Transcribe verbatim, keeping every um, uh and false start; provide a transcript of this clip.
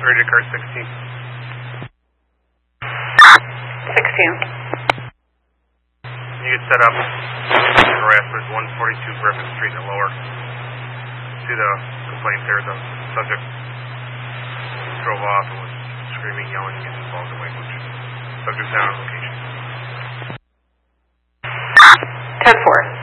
Radio car sixteen. sixteen. You get set up. Harassment one forty-two Griffin Street and lower. See the complaint there, the subject drove off and was screaming, yelling, and using vulgar language. Subject down on location. ten four.